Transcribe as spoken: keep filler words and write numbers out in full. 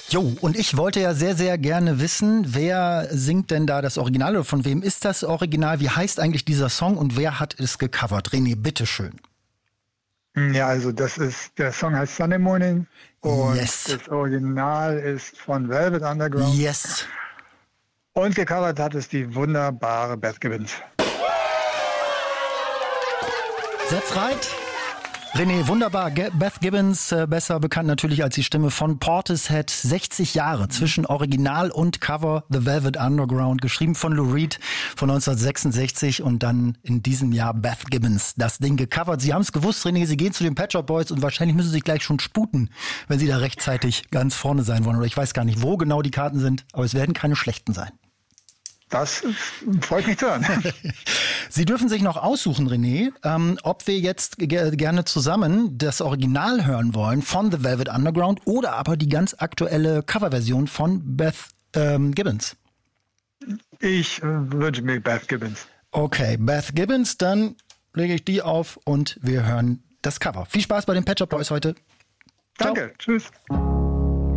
Jo, und ich wollte ja sehr, sehr gerne wissen, wer singt denn da das Original oder von wem ist das Original? Wie heißt eigentlich dieser Song und wer hat es gecovert? René, bitteschön. Ja, also das ist, der Song heißt Sunday Morning und Yes. das Original ist von Velvet Underground. Yes. Und gecovert hat es die wunderbare Beth Gibbons. That's right. René, wunderbar. Ge- Beth Gibbons, äh, besser bekannt natürlich als die Stimme von Portishead. sechzig Jahre zwischen Original und Cover, The Velvet Underground, geschrieben von Lou Reed von neunzehnhundertsechsundsechzig und dann in diesem Jahr Beth Gibbons das Ding gecovert. Sie haben es gewusst, René, Sie gehen zu den Pet Shop Boys und wahrscheinlich müssen Sie sich gleich schon sputen, wenn Sie da rechtzeitig ganz vorne sein wollen. Oder ich weiß gar nicht, wo genau die Karten sind, aber es werden keine schlechten sein. Das freut mich zu hören. Sie dürfen sich noch aussuchen, René, ähm, ob wir jetzt ge- gerne zusammen das Original hören wollen von The Velvet Underground oder aber die ganz aktuelle Coverversion von Beth ähm, Gibbons. Ich äh, wünsche mir Beth Gibbons. Okay, Beth Gibbons, dann lege ich die auf und wir hören das Cover. Viel Spaß bei den Pet Shop Boys heute. Ciao. Danke, tschüss.